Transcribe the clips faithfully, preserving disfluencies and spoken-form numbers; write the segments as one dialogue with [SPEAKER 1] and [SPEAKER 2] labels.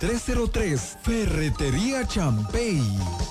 [SPEAKER 1] tres cero tres, Ferretería Champey.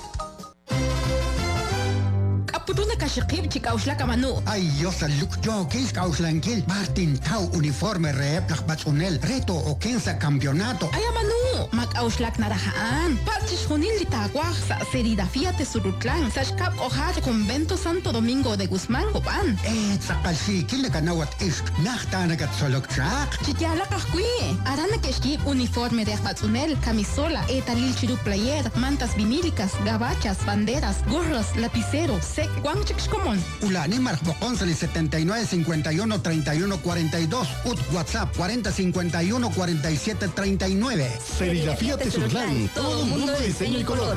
[SPEAKER 2] Putuna kashikib chikauslaka manu.
[SPEAKER 3] Ay, yo saluk yo kis kauslankil. Martin Tau uniforme rep lakbatsunel. Reto o kensa campeonato.
[SPEAKER 2] Ay, manu. Mak auslak narahaan. Parchis junil litaguaj sa serigrafía te surutlan. Sa shkap ojar convento Santo Domingo de Guzmán Copan.
[SPEAKER 3] Eh, sakalsi kile kanawat isk. Nachtana kat solok chak.
[SPEAKER 2] Chikyala kahkui. Arana keshkib uniforme de batsunel, camisola, etalil chiru player, mantas vinílicas, gabachas, banderas, gorros, lapiceros, sec. ¿Cuán chicos común?
[SPEAKER 3] Ulani Marcboconsel setenta y nueve cincuenta y uno treinta y uno cuarenta y dos. Ut WhatsApp cuarenta cincuenta y uno cuarenta y siete treinta y nueve.
[SPEAKER 1] Serigrafía Tesurlán. Todo mundo de diseño y color.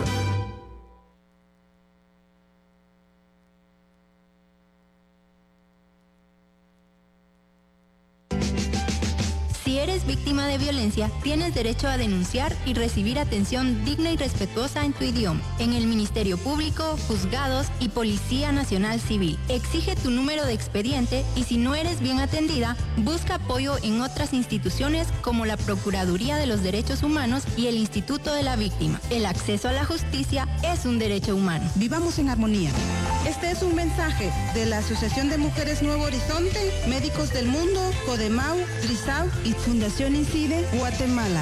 [SPEAKER 4] Si eres víctima de violencia, tienes derecho a denunciar y recibir atención digna y respetuosa en tu idioma, en el Ministerio Público, juzgados y Policía Nacional Civil. Exige tu número de expediente y si no eres bien atendida, busca apoyo en otras instituciones como la Procuraduría de los Derechos Humanos y el Instituto de la Víctima. El acceso a la justicia es un derecho humano.
[SPEAKER 5] Vivamos en armonía. Este es un mensaje de la Asociación de Mujeres Nuevo Horizonte, Médicos del Mundo, Codemau, Trisau y Fundación Incide, Guatemala.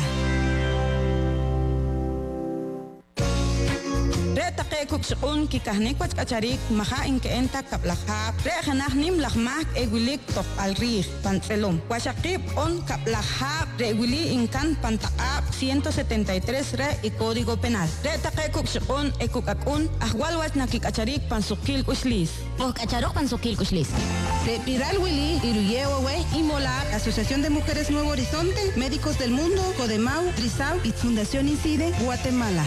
[SPEAKER 6] Retake kukshun kikahnik wach kacharik maha inkeenta kaplahak rehanahnim lahmak egulik tok alrih panselom washakip on kaplahak reguli inkan pantaap ciento setenta y tres re y código penal retake kukshun ekukakun ahwal wach nakikacharik pansukil kushlis
[SPEAKER 4] o kacharok pansukil kushlis
[SPEAKER 5] de Piral Willy, Iruyewe, Imola, Asociación de Mujeres Nuevo Horizonte, Médicos del Mundo, Codemau, Trisau y Fundación Incide, Guatemala.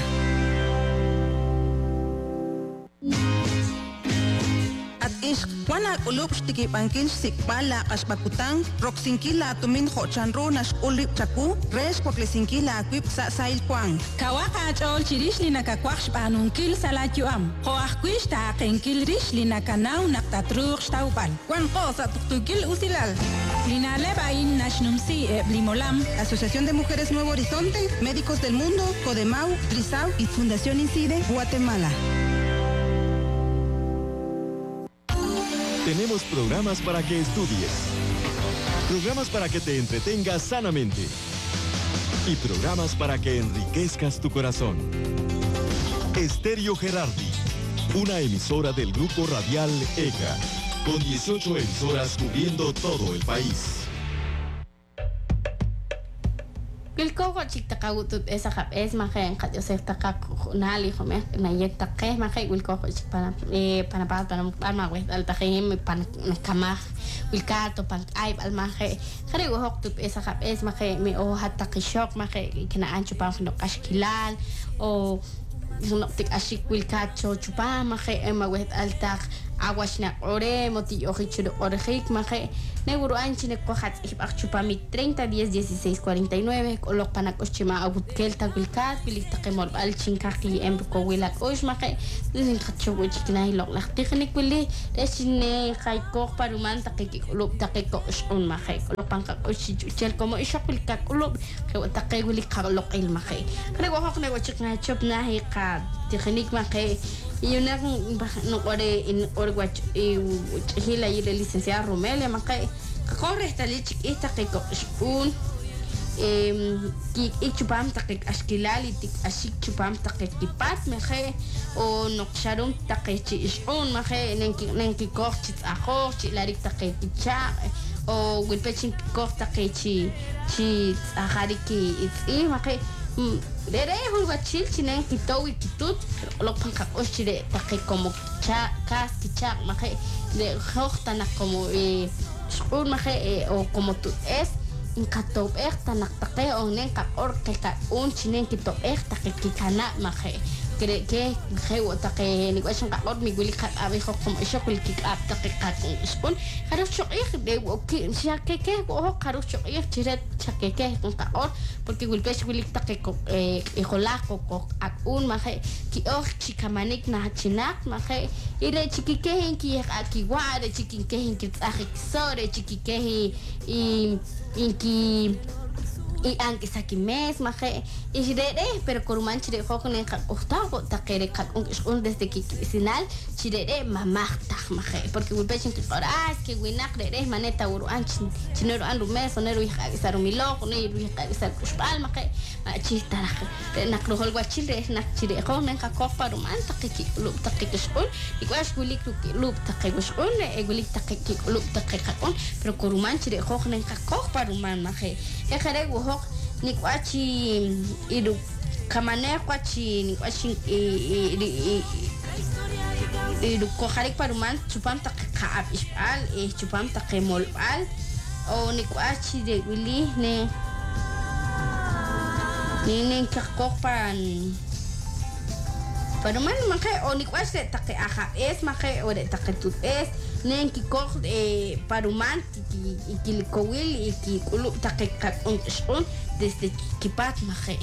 [SPEAKER 5] At ish wana ulub shtiki bankin sikbala ashbakutang roksinkila tumin hochanro nash ulib chaku res poklesinkila akwip sa sail kwang
[SPEAKER 6] kawaka chol chirish lina kakwaksh panunkil salatuam hoakwish ta kenkil rish lina kanau naktatrur staupal kwan ko sa tuktukil usilal lina lebain nashnumsi e blimolam.
[SPEAKER 5] Asociación de Mujeres Nuevo Horizonte, Médicos del Mundo, Codemau, Trisau y Fundación Incide, Guatemala.
[SPEAKER 1] Tenemos programas para que estudies, programas para que te entretengas sanamente y programas para que enriquezcas tu corazón. Estéreo Gerardi, una emisora del Grupo Radial ECA, con dieciocho emisoras cubriendo todo el país.
[SPEAKER 7] Bilko chik takawutut esa kap es mahen kat yosef takak nali khome na yek takhe mahe bilko chik pana e pana pa pana pana we al takhem pan kamah bilka to pan aib al mahe khare go hok tup esa kap es mahe me o hatta kishok mahe kina anchu pan no kashkilal o no tik ashik bilka cho chupa mahe ema we al tak aguashna ore moti ojichudo orejik mahe Neguro anchine cohat ibak chupami treinta diez dieciséis cuarenta y nueve colok panakoshima agutkel tagulkat bilita kemol al chinkaki emko wilak oshmake din khachugo chikna hilok la teknik wili resine khay kok paruman takiki ulop takiko shun mahe kolok panka oshichu chel como ishakul kak ulop kay takay wili kalok il mahe krego hok nego chikna chopna hi ka teknik mahe yun na no ore in orwach hila yile licenciada Romelia mahe Kakore tali chik ita kay ko un em ki ichupam takik askilali tik asik chupam takik kipat mehe o noksharum takik chi isun mehe nenki nenki kok chit ako chi larik takik kicha o wilpechin kok takik chi chi akari ki itsi mehe Dere hulwa chil chinen kitawi kitut lok pangkak oshire takik como cha kas kichak mehe de hoxtana como e un maje o como tú es in katop esta naktate o nen kap or ke ka un chinen kitop esta ke kikana maje kre ke je o ta ke ni kwashan ka or mi guli khat abi khok como isho kul kik ap ta ke kat un kharuf sho ich de o ki sha ke ke o kharuf sho ich chiret cha ke ke ka or porque gul pesh guli ta ke ko e hola ko ko ak un maje ki or chikamanik na chinak maje ile chikike ki aki ware chikike ki tsakhi sore chikike i inki y aunque saqui mes maje y chirere pero coruman chire joco ne octavo taquere un desde que final chirere mamá taj maje porque ulpechen que ahora es que winak rere maneta uru anchin chinero andu mes onero y javisar mi loco ne y javisar kushbal maje chista nak rohol guachile nak chire joco ne ka paruman taqiki lub taqiki shul y guash gulik lub taqiki shul e gulik taqiki lub taqiki on pero coruman chire joco ne ka paruman maje e jere wo ni kwachi idu kamane kwachi ni kwachi idu ko kharik paruman chupam ta kaap isbal e chupam ta kemol bal o ni kwachi de wili ne ni ne kakok pan paruman makai o ni kwachi ta ke aha es makai o de ta ke tut es nen ki kok e paruman ki ki kowil ki kulu ta ke kakon shon desde kipat maje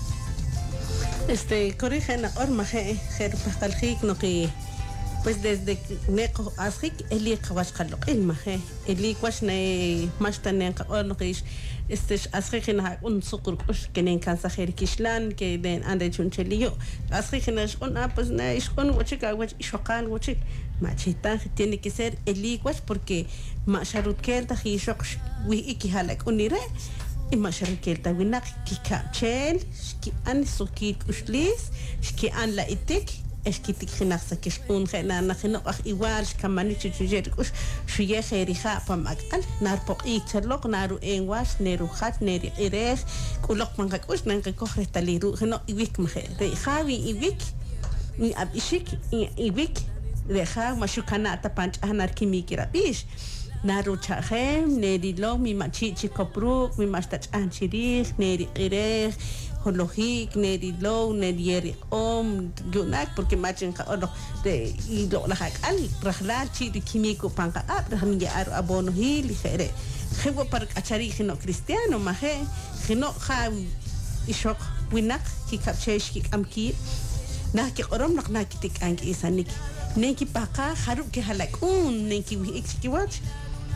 [SPEAKER 8] este corrigen or maje ger pastalhik no que pues desde neco asrik eli kawas khalok el maje eli kwas ne mashtanen ka or no que este asrik na un sukur kush kenen kan saher kishlan que den ande chuncheliyo asrik na shon pues na ishon wachika wach ishokan wachik machita tiene que ser eli kwas porque ma sharut kel ta hishok wi ikihalak unire ima sharkelta winak ki kapchel ki an sukit uslis ki an la itik eski tik khinaksa ki shun khana na khino akh iwal kamani chujer us shuye khairiha pam akal nar pok ik chalok naru enwas neru khat neri ireh kulok mangak us nan ko khrestaliru khino iwik mkhe re khawi iwik ni ab ishik iwik re kha mashukana ta panch anar kimikira bish naru chahem neri lo mi machi chikopruk mi mastach anchirih neri ireh hologik neri lo neri eri om yunak porque machin ka ono de ido la hakal rahla chi kimiko panka ab rahmi aru abono hil khere khego par achari khino cristiano mahe khino kha ishok winak ki kapchesh ki amki na ki qorom nak na kitik anki isanik nenki paka haru ki halak un nenki wi ikskiwach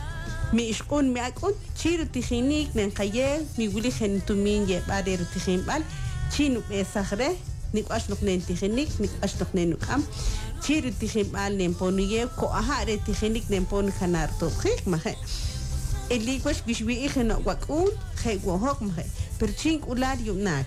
[SPEAKER 8] mi ishkun mi akun chiru tikhinik nen qaye mi wili khen tumin ye bader tikhin bal chinu besagre nik asnok nen tikhinik nik asnok nen kam chiru tikhin bal nen poniye ko ahare tikhinik nen pon khanar to khik ma he eli kwash bishwi ikhno wakun khay wo hok ma he per chink ular yunak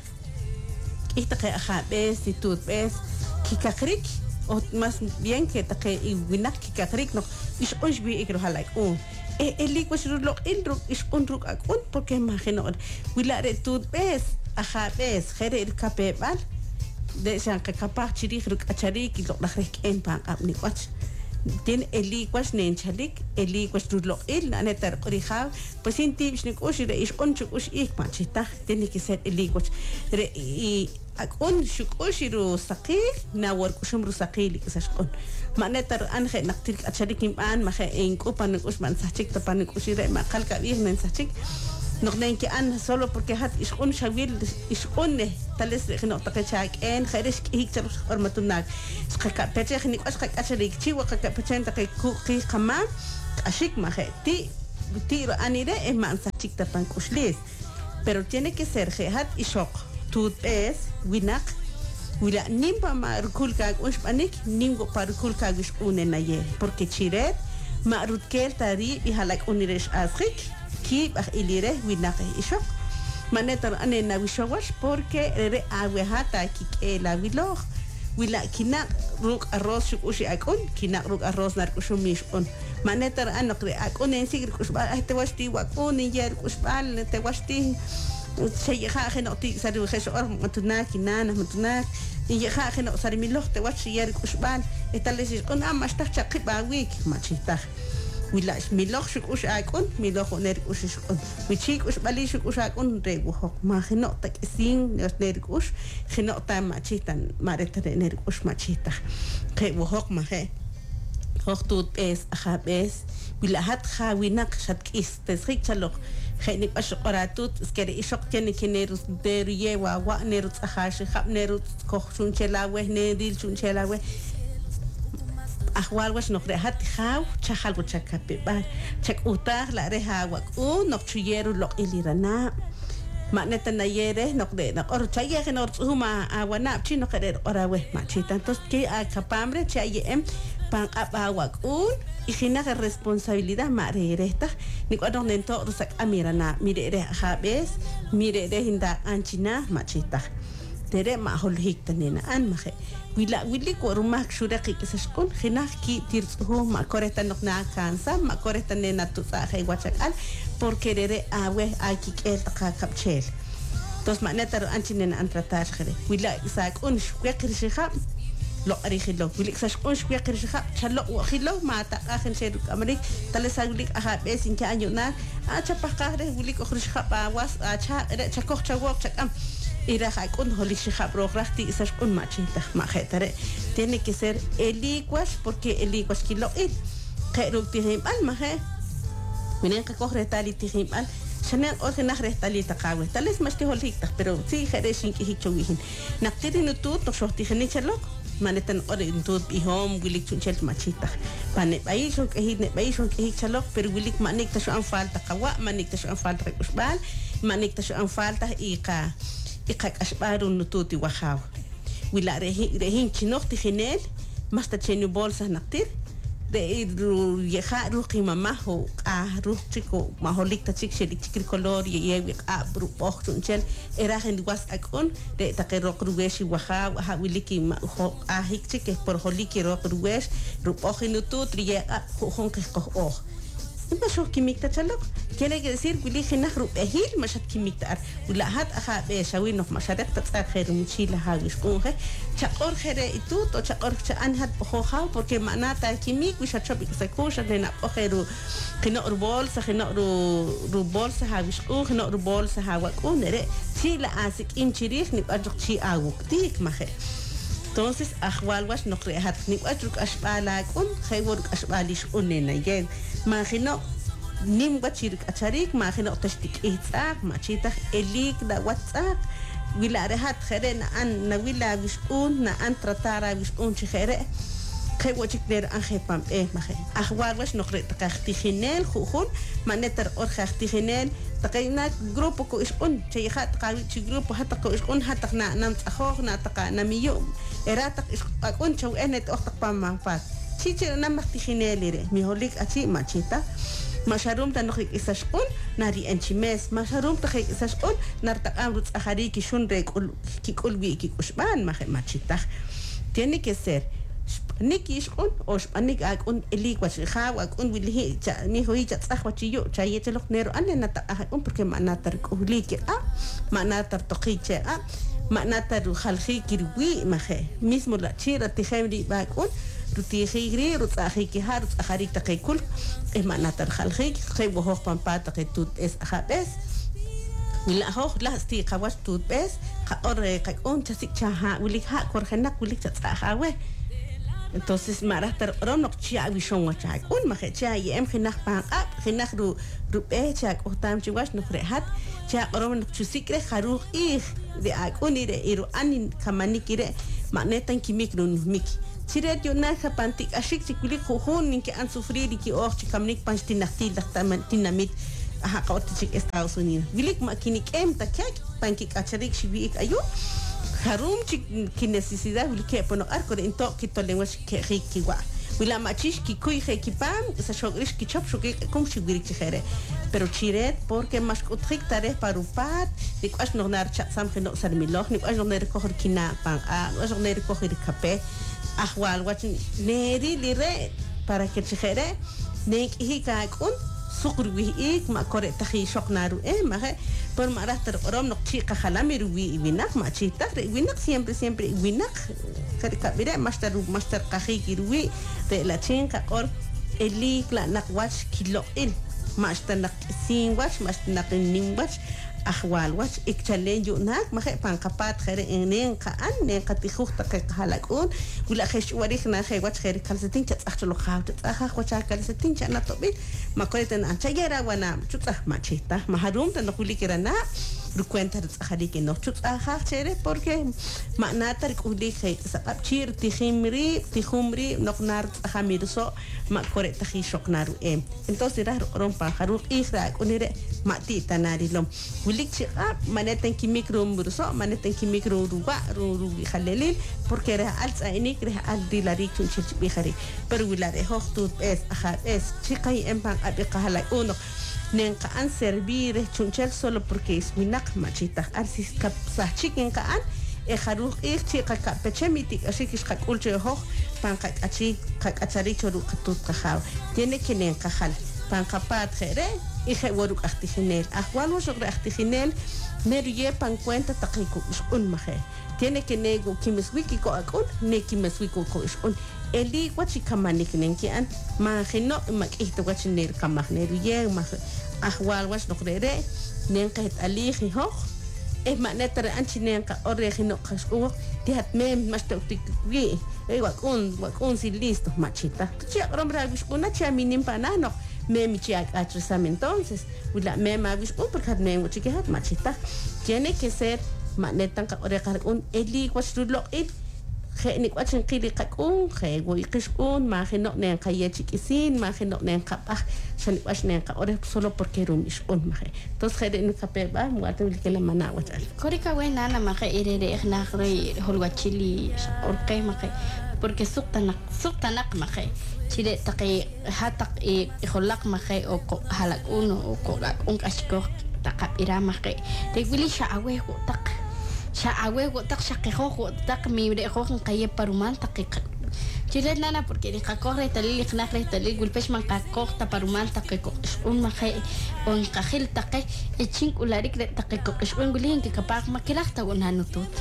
[SPEAKER 8] ita kay akhabes titut bes kikakrik o más bien que ta que winak kikakrik no is osh bi ikro halak un e eli kwash lo indruk is unruk akun porque imagino wilare tut bes akhabes khere il kapebal de san ka kapach chiri ruk achari ki lo rek en pan ab ni kwach tin eli kwash nen chalik eli kwash lo il na netar qriha pues inti bishnik osh re is onchuk osh ik machita tiene que ser eli kwash re i akun shuk oshiru saqil na war kushumru saqil kisashkon manetar anje naktil achalik iman ma khe en kupan usman sachik tapan kushire ma qalka birnen sachik nognen ki an solo porque hat ishqun shawil ishqun tales khino taqachak en kharish hik char hormatunak shqa peche khni qashqa achalik chi wa qa pechen taqi qi qama ashik ma khe ti ti anire e man sachik tapan kushlis pero tiene que ser hat ishok tut es winak wila nimba ma rukul ka uspanik ningo parukul ka gishune naye porque chiret ma rutkel tari bi halak uniresh asrik ki bah ilire winak ishok manetar ane na wishawash porque re awehata ki la wilo wila kina ruk arroz shukushi akon kina ruk arroz nar kushumish on manetar anokre akon en sigir kushba te washti wakon yer kushbal te washti شيء خاخ نقطي سر خش أرم متناك نانا متناك يجي خاخ نق سر ملوخ توش يارك أشبال يتلش يكون أما اشتخ شقي بعويك ما تشتخ ولا ملوخ شك أش أكون ملوخ نرك أش شكون وشيك أش بالي شك أش أكون ريبوه ما خنقتك سين نرك أش خنقتا ما تشتن ما رتر نرك أش ما تشتخ ريبوه ما خي وقتود بس أخابس ولا هات خاوينك شتك استسخيك تلوخ خيني باش قراتوت سكري شوق تاني كنيروس ديريه وا وا نيروس اخاش خاب نيروس كوخ شون شلاوه نيديل شون شلاوه اخوال واش نقرا هات خاو تشخال وتشكب با تشك اوتار لا رها وك او نقشيرو لوق الي رنا maneta na yere no de na or chaye que no huma awana chino querer ora we machita entonces que a capambre chaye em pan abawak un y gina que responsabilidad mare esta ni cuando nento rusak amira na mire re habes mire re hinda anchina machita tere ma hol hikta nena an mahe wila wili ko rumak shura ki kisaskon gina ki tirho ma koreta nok na kansa ma koreta nena tu sa hay wachak al porque re awe aki el ta kapchel tos maneta anchina an tratar gere wila sak un shwe kirshikha lo arigilo wilik sa skon shwe kirshikha chalo khilo ma ta akhin shedu amrik talesaglik aha besin ka anyo na acha pakare wilik khirshikha ba was acha cha koch cha wok cha am ira hakun holisha prografti isas un machita majetare tiene que ser el iguas porque el iguas kilo it khairu tihim al mahe minen ka kohre tali tihim al shanan orgena retali taqawe tales masti holikta pero si khareshin ki hichowihin naqtiri nutut to shohti khinichalo manetan ore intut bihom wilik chunchel machita pane baisho ke hine baisho ke hichalo pero wilik manik ta sho an falta qawa manik ta sho an falta usbal manik ta sho an falta iqa ikak asbaru nututi wahaw wila rehin rehin chinokti khinel masta chenyu bolsa naktir de ru yeha ru qima maho ah ru chiko maholik ta chik shelik chikir color ye ye a bru poch chunchel era hen was akon de takero ruweshi wahaw ha wiliki ma ho a hik chike por holiki ro ruwesh ru poch nutut ye a hon ke ko oh ما شو كيميك تشلق كنا جالسين قولي خنا خروب أهيل مش هاد كيميك تار ولا هاد أخا بيشاوي نخ مشارك تتصار خير مشيلة هاويش كونه شقور خير إتوت أو شقور شأن هاد بخوها porque معناتها كيميك وش هتشوفي كسكوش لنا بخيرو خنا ربول سخنا رو ربول سهاويش كون خنا ربول سهاوك كون نرى شيء لأسك إن شريخ نبقى جق شيء أوك ديك ما خير entonces أخوال واش نقرأ هاد نبقى جق أشبالك كون خيورك أشباليش كوننا يجين ما خنا نيم بتشيرك أشاريك ما خنا تشتك إيتاك ما تشيتك إليك دا واتساك ولا رهات خيرنا أن نويلا وشكون نأن ترتارا وشكون شخيرة خي وجهك دير أن خيبام إيه ما خي أخوار واش نقرأ تكاختي خنال خوخون ما نتر أور خاختي خنال تقينا جروب كو إشكون شيء خات قاوي شيء جروب حتى كو إشكون حتى خنا نام أخوه ناتقا نميوم إراتك إشكون شو إنت أختك بام ما فات شيء نام أختي خنال ليه ميهوليك أشي ما شيتا ما شروم تنخرج إساشقون ناري أنشماس ما شروم تخرج إساشقون نرتق أمرت أخريكي شون ريك كل كي كل ويكي كشبان ما خ ما شيتا تاني كسر نيكي يشقون أوش أنيك أكون اللي كوشخا وأكون واللي هي مي هو يجت صح وتيجو جاية تلوك نيرو أنا نتأهون بركة ما ناترك أهليك أ ما ناتر تقيك أ ما ناتر خلخي كروي ما خ مسمو لا تشير تخمري باكون رتيخيري رتأخيكي هار رتأخريك تقي كل إيه ما ناتر خلخي خي وهو بامبات تقي توت إس أخابس ولا هو لا استي قواش توت بس خأور كأون تسيك شها وليك ها كورخناك وليك تتأخاوه entonces marahtar ronok chia wishon wachak un ma chia yem khinakh pan ab khinakh ru ru be chak otam chiwash no rehat chia ron chusikre kharuh ih de akuni de iru anin kamani kire manetan kimik nun mik chiret yo na pantik ashik chikuli khohon ninke an sufrir ki och chikamnik panchti nakhti daktaman tinamit aha qawt chik Estados Unidos wilik makinik em takak pankik acharik shibik ayu harum chik ki necesidad wil ke pono arco de into ki to lengua ke ki wa wila machish ki kuy ke ki pam esa shogrish ki chop shogi kom shigiri ki khere pero chiret porque mas utrik tare parupat dik as no nar chat sam khino sar miloch nik as no ner kohor kina pang a as no ner kohor kape ahwal wat neri lire para que khere nek hi ka kun suqur wi ik ma kore tahi shok naru eh ma por marahtar orom nok chiqa khalamiru wi winak ma chita winak siempre siempre winak karika bire master master qahi wi de la chinka or eli la nakwach kilo il master nak sin wach master nak nim wach ahwal wach ik challenge nak ma pan kapat khere enen ka an ne ka tikhukh ta halakun wala khish warikh na khay wach khere kalsatin ta akhlo khawt akha khocha kalsatin chana tobi ma koiten an chagera wana chutah ma chita ma harum ta nakuli kirana cuenta jari que no chut ajá chere porque manata rikuli que sapchir tijimri tijumri noknar jamirso ma correcta hishoknaru em entonces ra rompa haru ira unire mati tanarilom wilik chiqa maneten ki micro murso maneten ki micro ruba ru khalelil porque ra alza inik ra al dilari kunchil bihari pero wilare hoxtut es ajá es chiqa empan abiqahala uno nenka an servir chunchel solo porque es minak machita arsis kap sa chicken kaan e kharuq ik chiqa ka pechemiti así que ska ulche ho pan ka achi ka achari choru katut khaw tiene que nenka hal pan kapat khere y je woru artiginel ahwal wo sobre artiginel meruye pan cuenta taqiku un mahe tiene que nego kimiswiki ko akun ne kimiswiko ko un eli wachi kamanik nenkian ma khino makihto wachi ner kamagneru ye ma ahwal was nog rere nenqet alihi ho e manetra anchi nenka orehino khasku ti hat mem mastautik wi e wakun wakun si listo machita chi romra wiskuna chi minim panano mem chi atrasam entonces wila mem avis un porque hat mem chi que hat machita tiene que ser manetan ka orekar un eli wasrulo it خنيك واشن قيلي قاكون خي ويقشكون ما خنق نين قياتي كيسين ما خنق نين قبح عشان واش نين قاوري solo porque rum ishun ما خي توس خيد انو كابيبا مواتو اللي كلام منا وتعال
[SPEAKER 7] كوريكا وين انا ما خي ايري اخنا خري هولواتشيلي اورقي ما خي porque سوقتنق سوقتنق ما خي تشيلي تقي هاتق يخلق ما خي او هلاك اون او كولا اون اشكو تقاب إرا ما خي تقولي شعوي وتق شعوي وتق شقيخو وتق ميري خو قيب بارومان تقيق جيرت نانا porque ni cacorre talil xnaqre talil gulpesh man cacor ta paruman taqico un maje on cajil taqe e chinkularik de taqico un gulin que capaz ma kelaqta gonanu tut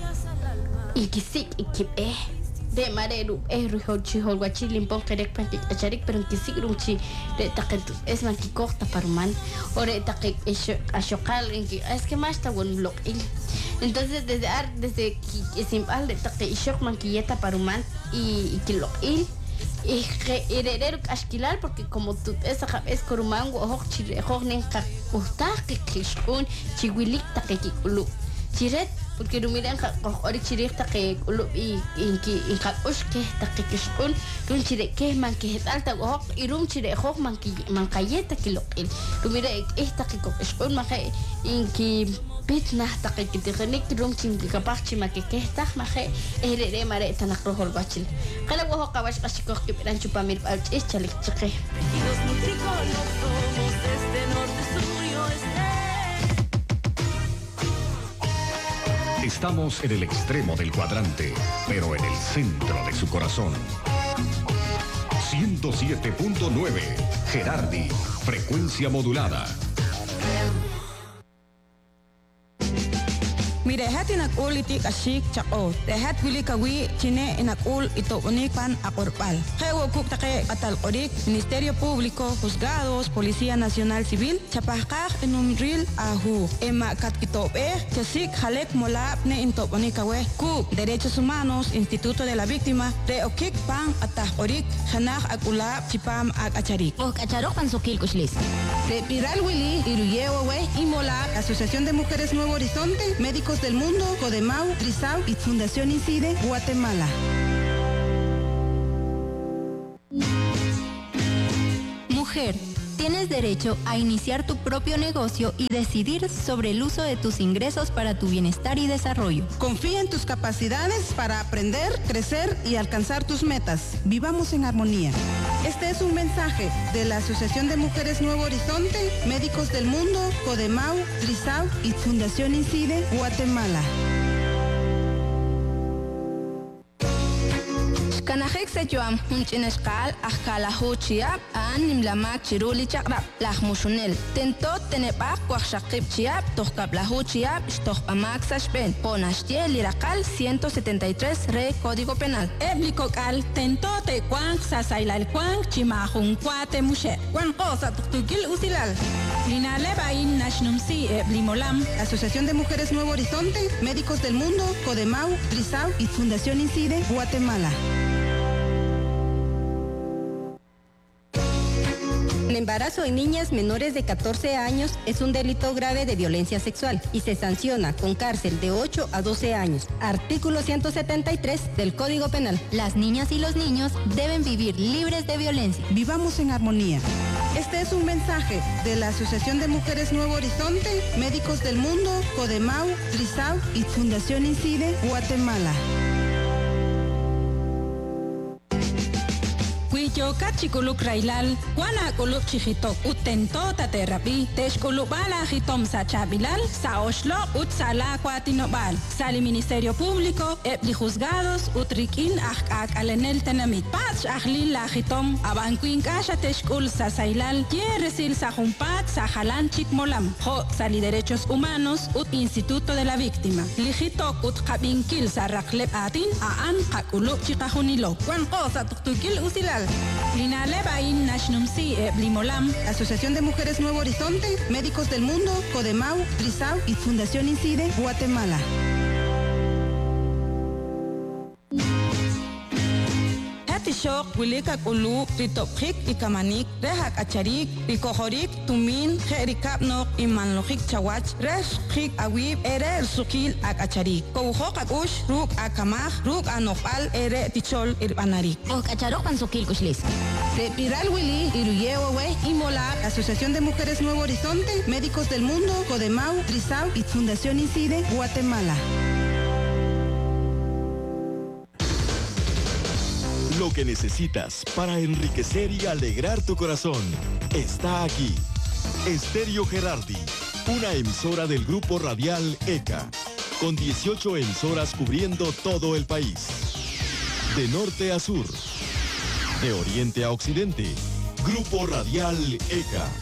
[SPEAKER 7] y kisik ikip eh de mareru eh ruhochi holwachi limpon kerek pantik acharik pero kisik rumchi de taqet es man ki corta paruman ore taqik ashokal inki es que más ta gon block entonces desde ar desde que simpal de taqi shok man ki yeta paruman y kilo il y heredero ashkilal porque como tú esa es korumango hok chile hok nen ka usta que kishun chiwilik taqi kulu chiret porque no miran ka ori chirik taqi kulu y inki inka uske taqi kishun dun chire que man que alta hok irum chire hok man ki man kayeta kilo il no mira esta que kishun ma inki bitna taqi kitixnik rum chin kapach chima que que está maje erere mare tanakro holbachil qala wo qawash qashiko kiran chupamir al chalik chiqe
[SPEAKER 9] Estamos en el extremo del cuadrante, pero en el centro de su corazón. ciento siete punto nueve Gerardi, frecuencia modulada.
[SPEAKER 6] Mire hat inakul iti kasik chako. Rehat wili kawi chine inakul ito unik pan akorpal. Hewo kuk take atal orik Ministerio Público, Juzgados, Policía Nacional Civil, chapahkak inumril ahu. Ema kat kitobe, chasik halek molap ne into unik kawe. Kuk Derechos Humanos, Instituto de la Víctima, re okik pan atah orik, hanak akulap chipam ag acharik.
[SPEAKER 4] Ok acharok pan sokil kushlis.
[SPEAKER 5] De Piral Willy, Iruyewa we, Imolap, Asociación de Mujeres Nuevo Horizonte, Médicos del Mundo, Codemau, Trisau y Fundación Incide, Guatemala.
[SPEAKER 4] Mujer, tienes derecho a iniciar tu propio negocio y decidir sobre el uso de tus ingresos para tu bienestar y desarrollo.
[SPEAKER 5] Confía en tus capacidades para aprender, crecer y alcanzar tus metas. Vivamos en armonía. Este es un mensaje de la Asociación de Mujeres Nuevo Horizonte, Médicos del Mundo, Codemau, Trisau y Fundación Incide, Guatemala.
[SPEAKER 10] Kanahik sa juam hunchinescal akala hochiap an nimlamak chiruli chakrap lah mushunel tento tenepak kwakshakip chiap tohkap la hochiap stohpamak sashpen ponashtie lirakal ciento setenta y tres re Código Penal
[SPEAKER 6] Eblikokal tento te kwang sa sailal kwang chimahung kwate mushe kwang cosa tuktukil usilal linale bain nashnumsi eblimolam.
[SPEAKER 5] Asociación de Mujeres Nuevo Horizonte, Médicos del Mundo, Codemau, Trisau y Fundación Incide, Guatemala.
[SPEAKER 4] embarazo en niñas menores de catorce años es un delito grave de violencia sexual y se sanciona con cárcel de ocho a doce años. Artículo ciento setenta y tres del Código Penal. Las niñas y los niños deben vivir libres de violencia.
[SPEAKER 5] Vivamos en armonía. Este es un mensaje de la Asociación de Mujeres Nuevo Horizonte, Médicos del Mundo, Codemau, Trisau y Fundación Incide, Guatemala.
[SPEAKER 6] Yo cachiculuk railal, guana culuk chijitok, utento taterapi, techculubala jitom sachabilal, saoshlo, utsala cuatinobal, sali Ministerio Público, epli juzgados, utrikin ak ak alenel tenamit, pach ahlil la jitom, abanquin kasha techkul sasailal, yeresil sajumpat, sajalan chikmolam, jo sali Derechos Humanos, ut Instituto de la Víctima, lijitok ut kabinkil sarraklep atin, aan kakuluk chikajunilo, guan cosa tuktukil usilal.
[SPEAKER 5] Linale Bain Nashnumsi Blimolam, Asociación de Mujeres Nuevo Horizonte, Médicos del Mundo, Codemau, Trisau y Fundación Incide, Guatemala.
[SPEAKER 6] Tishok, Wilika Ulu, Ritopik, Ikamanik, Rehak Acharik, Rikohorik, Tumin, Herikap Nok, Imanlohik Chawach, Resh, Hik Awib, Ere Sukil Akacharik. Kouhok Akush, Ruk Akamach, Ruk Anopal, Ere Tichol, Irbanarik.
[SPEAKER 4] Ok, Acharok Pansukil Kushlis.
[SPEAKER 5] De Piral Willy, Iruyewe, Imola, Asociación de Mujeres Nuevo Horizonte, Médicos del Mundo, Codemau, Trisau y Fundación Incide, Guatemala.
[SPEAKER 1] Lo que necesitas para enriquecer y alegrar tu corazón está aquí. Estéreo Gerardi, una emisora del grupo radial E C A, con dieciocho emisoras cubriendo todo el país. De norte a sur, de oriente a occidente, Grupo Radial E C A.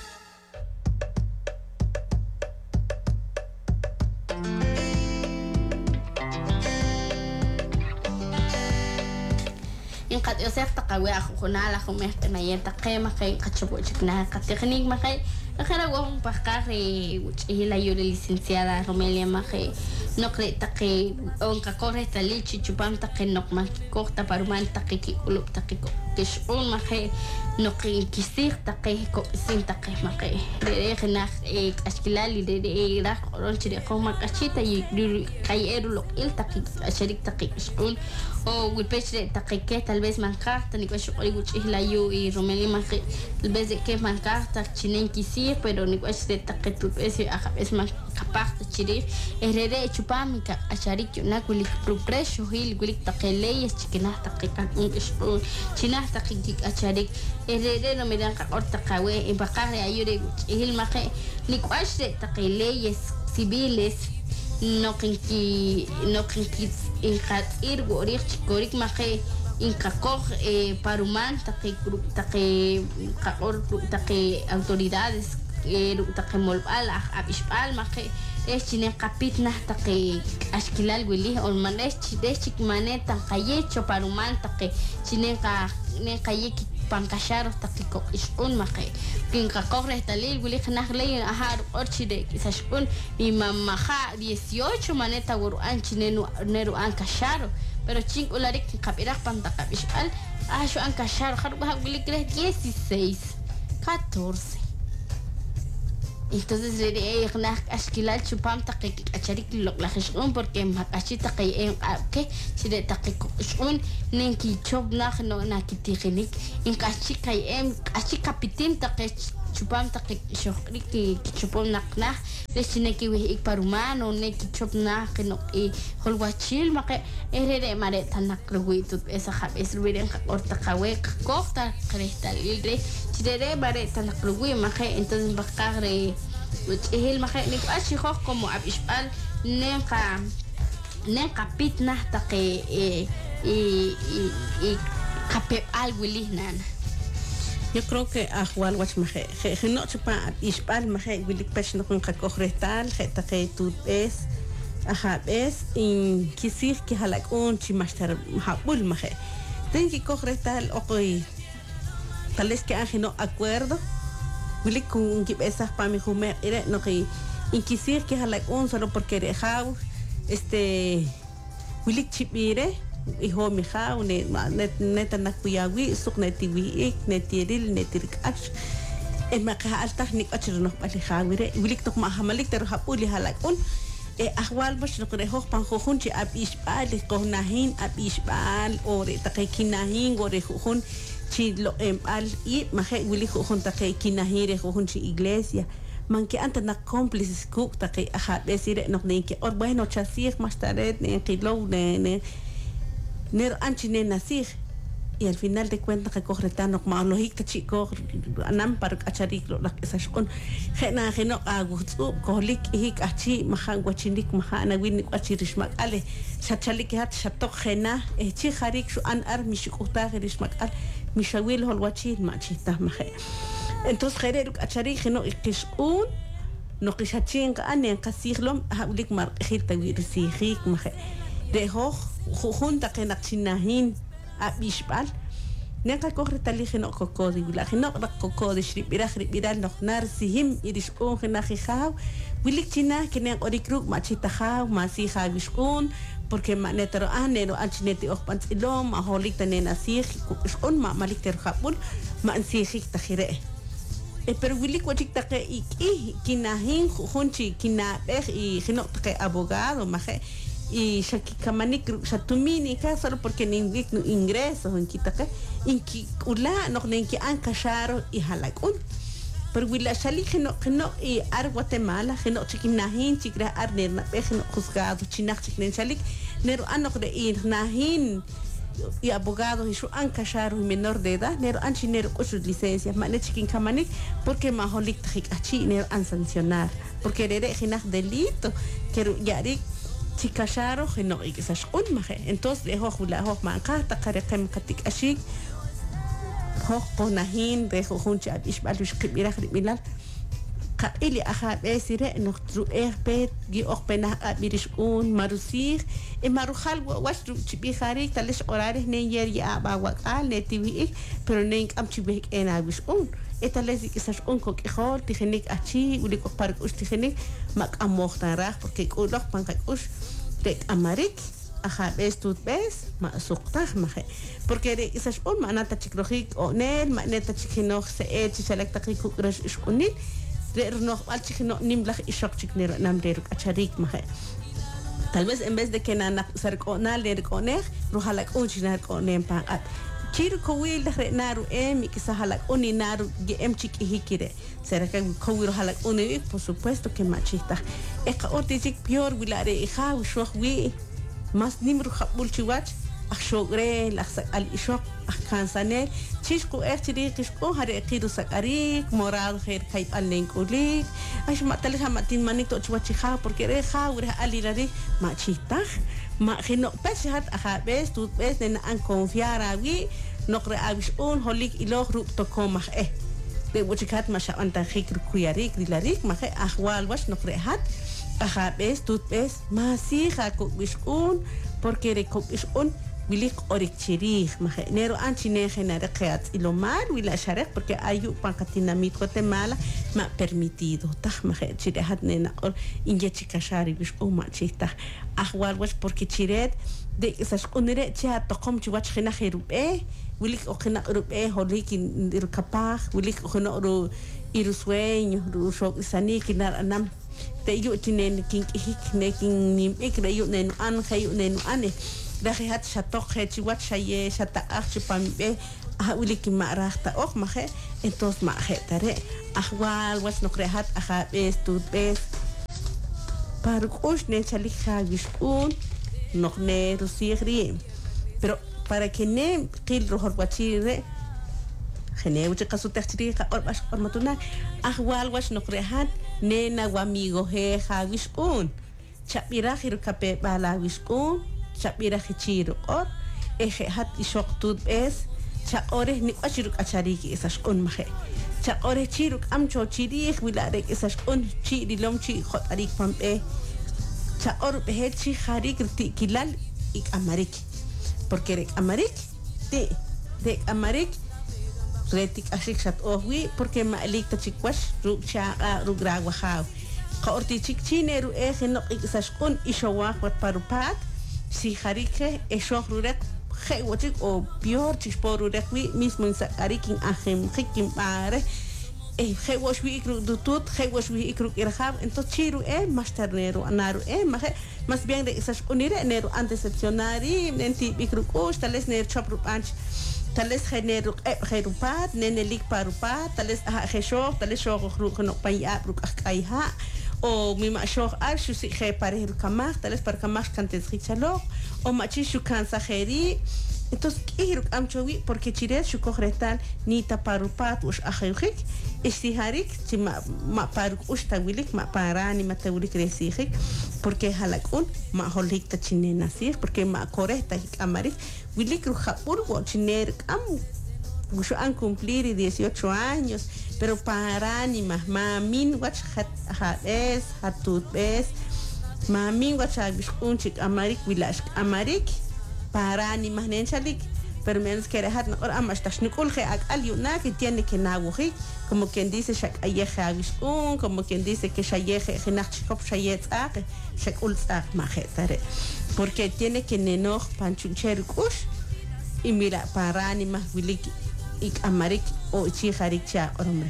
[SPEAKER 7] قد يصير تقوي أخونا على خمير تناير تقيمة خي قتشبو شكنها كتخنيك ما خي أخيرا وهم بحقاري وجهي لا يوري ليسنسيادا روميليا ما خي نقري تقي أونكا كوري تليتشي جبام تقي نقما كوختا بارومان تقي كي قلوب تقي كشعون ما خي نقي كيسير تقي كوسين تقي ما خي ريخ ناخ أشكلالي دي راح قرون شري قوما كشيتا يدوري كي إيرو لوك إل تقي أشاريك تقي كشعون o wilpeche taqique tal vez mancarta ni cuacho oli la yo y romeli manque tal vez que mancarta chinen quisir pero ni cuacho de taqetu ese a es man capaz de chirir herere chupamica a charik na kulik propreso hil kulik taqeley chiquina taqiqa un espo china taqiq a charik herere no me dan ka orta qawe e baqare ayure hil maqe ni cuacho taqeley civiles no kinki no kinki in kat ir gorik gorik mahe in kakor paruman take grup take kakor take autoridades take molbal abishbal mahe es chine kapitna take ashkilal wili on manes chides chik maneta kayecho paruman take chine ka ne kayeki pankasharo takiko ishun mahe kin kakore talil wili khnah lay ahar orchide kisashun mi mamaha dieciocho maneta wuru anchine neru ankasharo pero ching ularik kapirak pantaka ishal asho ankasharo kharba wili kre dieciséis catorce. Entonces le dije que ashkilal chupam takik acharik lok la khishun porque makashi takay en que si de takik shun nenki chob nach no na kitiginik in kashi kay em ashi kapitin takik chupam takik shokri ki chupam nakna de chineki wi ik parumano neki chob nach no e holwachil make erere mare tanak ruitu esa khab es ruiden orta kawe kofta kristal ilre chidere mare tanak rui make entonces bakare وتهيل مخي نقاشي خوخ como abishbal neka neka pitna taqi e e e kape algo lihnan.
[SPEAKER 8] Yo creo que a Juan Watch maje je no chupa abishbal maje wilik pesh no con kakojretal je taqi tu es ajá es in kisir que halak un chimashtar habul maje tenki kojretal oqoi tal vez que anje no acuerdo Wilik kun kip esas pa mi humer ere no que inquisir que halak un solo porque dejau este wilik chipire hijo mi jau ne net net na kuyawi suk netiwi ik netiril netirik ash en maka alta nik achir no pali khawire wilik tok ma hamalik ter hapuli halak un e ahwal bash no kre hok pan khun chi ab isbal ko nahin ab isbal ore takinahin ore khun chi lo em al i mahe wilik khun takinahin khun chi iglesia man que anta na cómplices cook ta que aha decir no ne que or bueno chasir más tarde ne que lo ne ne ne anchi ne nasir y al final de cuentas que corretano como lo hicta chico anam par acharik lo la esa con gena geno agutsu kolik hik achi mahan guachinik mahana win achirishmak ale chachalik hat chatok gena e chi kharik shu an ar mishkuta girishmak al mishawil hol wachil machita mahe entonces خير أشاريخ إنه يكشون نقشاتين كأني كسيخلهم هقولك مر خير توير سيخيك مخ ده هو خون تكين نقشناهين أبيش بال نك كوخر تليخ إنه كوكودي ولا خنا رك كوكودي شرب بيرا خرب بيرا نخنار سهم يريشون خنا خيخاو ولك تنا كنا أوريكروك ما تشيتخاو ما سيخا بيشون porque ma netero ane no anchineti och pants ilom ma holik tanena sich on ma malik ter khapul ma ansihik takhire e pero wili ko chik take ik i kinahin khunchi kina beh i khino take abogado ma khe y shaki kamanik shatumini ka solo porque ningik no ingreso en kitake inki ula no nenki an kasharo i halakun pero wila shali khino khino i ar Guatemala khino chikinahin chikra ar nerna beh khino juzgado chinak chiknen shalik nero anok de ir nahin y abogado y su ancasharo menor de edad nero anchi nero con sus licencias mane chikin kamanik porque maholik trik achi nero an sancionar porque rere ginak delito que yarik chikasharo geno y esas un maje entonces de hoch la hoch man ka ta karekem katik ashi hoch ponahin de hunchi abish balush kibira khimilal ka ili aha besire no tru erpet gi orpena abirish un marusir e maruhal was tru chibi khari tales orare ne yer ya ba wakal ne tiwi pero ne am chibi en abish un etales kisas un ko khol tikhnik achi uli ko park us tikhnik mak amohtan rag porque ko loch pan ka us tek amarik aha bes tut bes ma suqtah ma porque de kisas un manata chikrojik o nel manata chikhinoch se et selekta ku crash iskunil Pero no, al chico no nimblach y shock chick nero namdero acharik mahe. Tal vez en vez de que na ser conal de coner, rohalak unchinar conem pa at. Quiero coil de naru em y que sahalak uninaru ge em chick y hikire. Será que coil rohalak unik, por supuesto que machista. Eka orte chick pior wilare y ha ushwach wi. Mas nimru habul chiwach. Akshogre laksak al ishok akansane chishku ertiri kishku hare kiru sakari moral khair kayp allen kulik ash matal hamatin manito chwachiha porque re khawre alirari machita ma khino peshat akhabes tut bes nen an confiar awi nokre abish un holik ilo rup to komach eh de wuchikat masha anta khikr kuyarik dilarik ma khay ahwal was nokre hat akhabes tut bes ma si khako bishun porque re kobish un wilik orik chirih mahe nero anchi ne genere qeat ilo mal wila sharek porque ayu pankatinamit Guatemala ma permitido tah mahe chire hat nena or inje chikashari bish o ma chita ahwal was porque chiret de esas unere cha tokom chiwach khina khirube wilik o khina rube holik ir kapah wilik o khina ru ir sueño ru shok sani kinar anam te yu tinen king hik ne king nim ikre yu nen an khayu nen ane dahi hat shatok hechi wat shaye shata archi pambe ah uli ki marahta ok mahe entonces ma hetare ahwal was no krehat aha bes tut bes parkush ne chali khagish un no ne rusiri pero para que ne qil rohor wachire khene uche kasu terchiri or bas formatuna ahwal was no krehat ne na wamigo he khagish un chapira khiru kape bala wish un Chapira hichiru or eje hat ishok tut es cha ore ni achiruk achariki esas un mahe cha ore chiruk amcho chirih wilare esas un chi dilom chi khot arik pampe cha or behe chi kharik ti kilal ik amarik porque rek amarik te de amarik retik ashik shat ohwi porque ma alik ta chikwash ru cha ru gragwa khaw qaorti chik chineru eje no esas un ishowah wat parupat si harike eso rurek he wotik o pior chisporurek wi mismo sakarikin ahem hikim pare eh he wash we ikru dutut he wash we ikru irhab entonces chiru eh más ternero anaru eh más más bien de esas unire nero antecepcionari nenti ikru kush tal vez ner chopru panch tal vez genero eh gerupat nenelik parupat tal vez ha gesho tal vez sho gru no paya bruk akaiha o mi ma sho al shu si he pare kamar tal vez par kamar cantes richalo o machi shu kansajeri. Entonces, quiero amchowi porque chiret shu kohretan ni taparupat us ajeuhik istiharik si ma ma paruk us tawilik ma parani ma tawilik resihik porque halakun ma holik ta chinena sih porque ma correcta hik amarik wilik ruhapur go chiner am usho han cumplir dieciocho años pero parani ma mamin wach hat hat es hatut es mamin wach un chik amarik wilash amarik parani mahnen chalik pero menos que dejar no ahora más tas nikul ge al yuna que tiene que naguji como quien dice shak ayeje avisun como quien dice que shayeje genach kop shayet aq shak ulsa majetare porque tiene que nenoj panchuncher kush y mira parani mah wilik ik amarik o chi harik cha hombre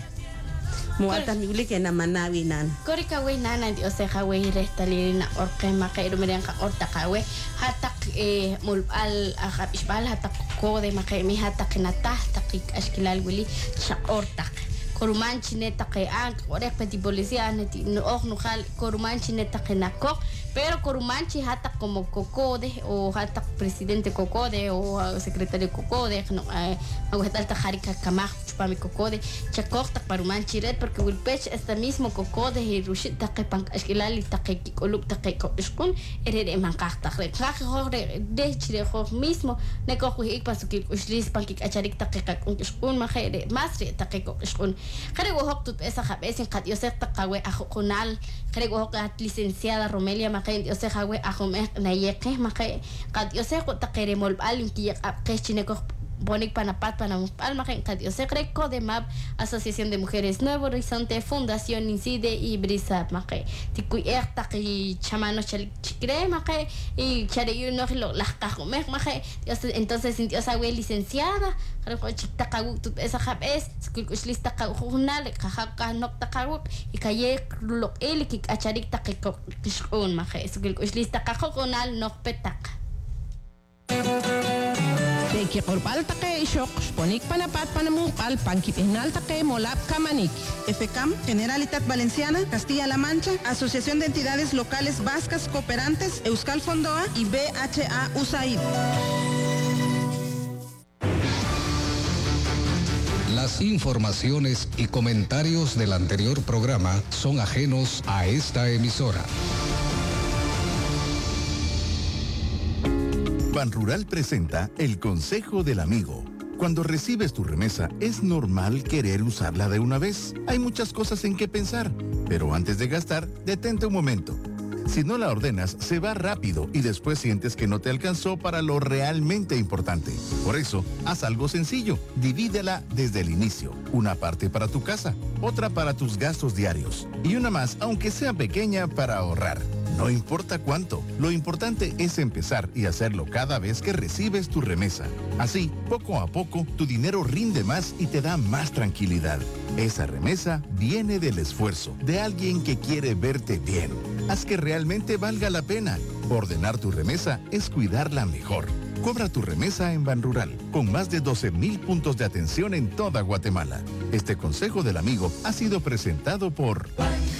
[SPEAKER 8] muata mi wilik na manawi nan
[SPEAKER 7] korika we nana di oseja we restalina orke makairu meren ka ortaka we hatak eh mul al ahab isbal hatak ko de makai mi hatak na tahtak ashkilal wili sha ortak koruman chineta ke an orek peti policía neti no og no hal koruman chineta ke nako pero korumanchi hata como Cocode o hata presidente Cocode o secretario Cocode no agua alta jarika kamah chupa mi Cocode chakorta parumanchi red porque wilpech este mismo Cocode y rushit ta pan ashkilali ta ke koluk ta ke iskun erede man kahta red khakh hore de chire kho mismo ne ko ik pasukil ushlis pankik acharik ta ke iskun ma khede masri ta ke iskun khare go hoktut esa khabesin qad yosek ta qawe akhunal khare go hokat licenciada Romelia yo sé jawe ajome na yeke make kad yo sé ko takeremol alin ki qechine ko bonik panapat panam alma kad yo sé creo de map Asociación de Mujeres Nuevo Horizonte Fundación Incide y Brisa make tiku erta ki chamano chikre make y chare no lo la jome make entonces sintió esa we licenciada creo que chikta kagu tu esa jabes skul lista kagunal kaha no takagu y kaye lo el ki acharik takiko kishun make skul lista kagunal no petak
[SPEAKER 11] Teki korpal take ishok, sponik panapat panamukal, pankipihnal take molap kamanik.
[SPEAKER 5] EFECAM, Generalitat Valenciana, Castilla-La Mancha, Asociación de Entidades Locales Vascas Cooperantes, Euskal Fondoa y B H A U S A I D.
[SPEAKER 9] Las informaciones y comentarios del anterior programa son ajenos a esta emisora.
[SPEAKER 12] Banrural presenta el Consejo del Amigo. Cuando recibes tu remesa, es normal querer usarla de una vez. Hay muchas cosas en que pensar, pero antes de gastar, detente un momento. Si no la ordenas, se va rápido y después sientes que no te alcanzó para lo realmente importante. Por eso, haz algo sencillo. Divídela desde el inicio. Una parte para tu casa, otra para tus gastos diarios y una más, aunque sea pequeña, para ahorrar. No importa cuánto, lo importante es empezar y hacerlo cada vez que recibes tu remesa. Así, poco a poco, tu dinero rinde más y te da más tranquilidad. Esa remesa viene del esfuerzo de alguien que quiere verte bien. Haz que realmente valga la pena. Ordenar tu remesa es cuidarla mejor. Cobra tu remesa en Banrural, con más de doce mil puntos de atención en toda Guatemala. Este Consejo del Amigo ha sido presentado por...